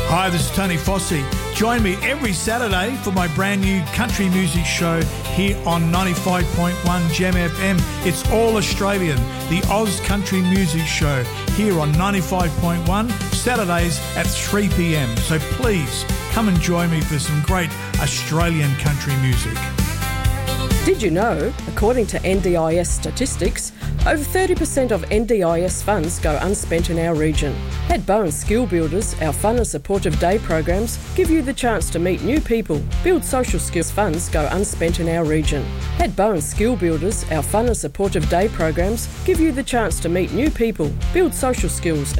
Hi, this is Tony Fossey. Join me every Saturday for my brand new country music show here on 95.1 Gem FM. It's all Australian, the Oz Country Music Show here on 95.1 Saturdays at 3 p.m. So please come and join me for some great Australian country music. Did you know, according to NDIS statistics, over 30% of NDIS funds go unspent in our region. At Bowen Skill Builders, our fun and supportive day programs give you the chance to meet new people. Build social skills funds go unspent in our region. At Bowen Skill Builders, our fun and supportive day programs give you the chance to meet new people. Build social skills